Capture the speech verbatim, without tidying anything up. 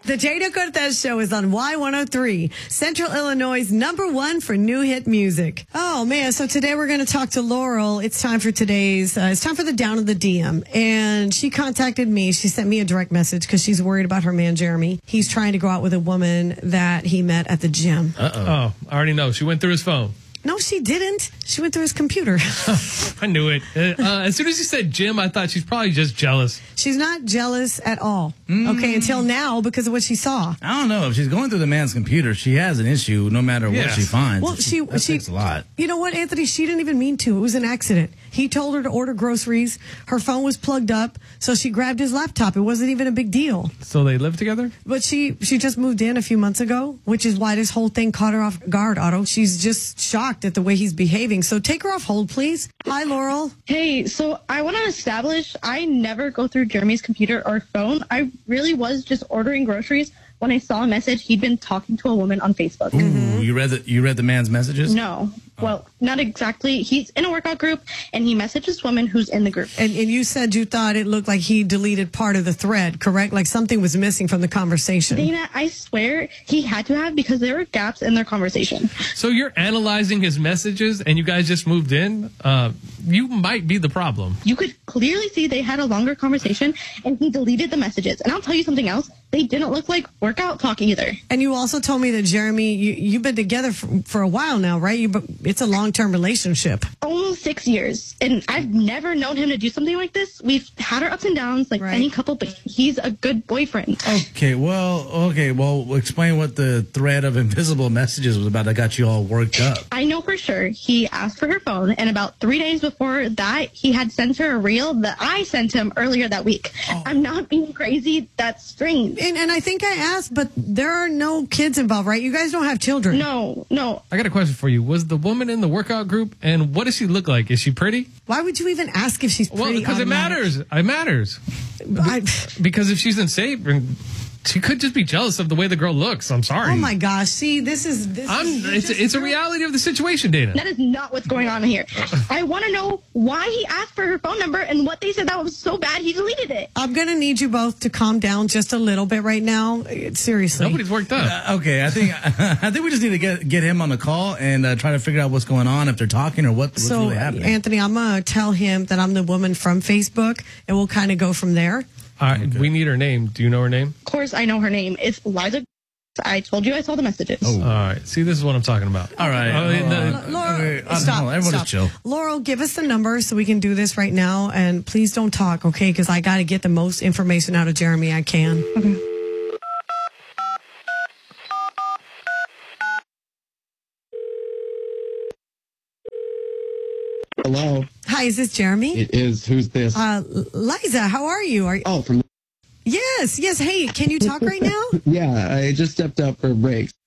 The Dana Cortez Show is on Y one oh three, Central Illinois' number one for new hit music. Oh, man. So today we're going to talk to Laurel. It's time for today's, uh, it's time for the Down of the D M. And she contacted me. She sent me a direct message because she's worried about her man, Jeremy. He's trying to go out with a woman that he met at the gym. Uh-oh. Oh, I already know. She went through his phone. No, she didn't. She went through his computer. I knew it. Uh, as soon as you said gym, I thought she's probably just jealous. She's not jealous at all. Mm. Okay, until now because of what she saw. I don't know. If she's going through the man's computer, she has an issue no matter Yes. what she finds. Well, she, that she takes a lot. You know what, Anthony? She didn't even mean to. It was an accident. He told her to order groceries. Her phone was plugged up, so she grabbed his laptop. It wasn't even a big deal. So they live together? But she, she just moved in a few months ago, which is why this whole thing caught her off guard, Otto. She's just shocked at the way he's behaving. So take her off hold, please. Hi, Laurel. Hey, so I want to establish I never go through Jeremy's computer or phone. I really was just ordering groceries when I saw a message he'd been talking to a woman on Facebook. Ooh, mm-hmm. you read the you read the man's messages? No. Well, not exactly. He's in a workout group, and he messaged this woman who's in the group. And, and you said you thought it looked like he deleted part of the thread, correct? Like something was missing from the conversation. Dana, I swear he had to have because there were gaps in their conversation. So you're analyzing his messages, and you guys just moved in? Uh, you might be the problem. You could clearly see they had a longer conversation, and he deleted the messages. And I'll tell you something else. They didn't look like workout talk either. And you also told me that, Jeremy, you, you've been together for, for a while now, right? You, it's a long-term relationship. Almost six years. And I've never known him to do something like this. We've had our ups and downs like right. any couple, but he's a good boyfriend. Okay, well, okay, well, explain what the thread of invisible messages was about that got you all worked up. I know for sure he asked for her phone, and about three days before that, he had sent her a reel that I sent him earlier that week. Oh. I'm not being crazy. That's strange. And, and I think I asked, but there are no kids involved, right? You guys don't have children. No, no. I got a question for you. Was the woman in the workout group, and what does she look like? Is she pretty? Why would you even ask if she's pretty? Well, because it matters. It matters. I, because if she's in shape, she could just be jealous of the way the girl looks. I'm sorry. Oh, my gosh. See, this is... This I'm, is it's, it's a reality of the situation, Dana. That is not what's going on here. I want to know why he asked for her phone number and what they said that was so bad he deleted it. I'm going to need you both to calm down just a little bit right now. Seriously. Nobody's worked up. Uh, okay, I think I think we just need to get get him on the call and uh, try to figure out what's going on, if they're talking or what, what's so, really happening. Anthony, I'm going to tell him that I'm the woman from Facebook, and we'll kind of go from there. All right, okay. We need her name. Do you know her name? Of course, I know her name. It's Liza. I told you I saw the messages. Oh. All right. See, this is what I'm talking about. All right. Uh, uh, Laurel, okay. uh, stop. Everyone stop. just chill. Laurel, give us the number so we can do this right now. And please don't talk, okay? Because I got to get the most information out of Jeremy I can. Okay. Hello. Hi, is this Jeremy? It is. Who's this? Uh, Liza, how are you? Are you? Oh, from. Yes, yes. Hey, can you talk right now? Yeah, I just stepped out for a break.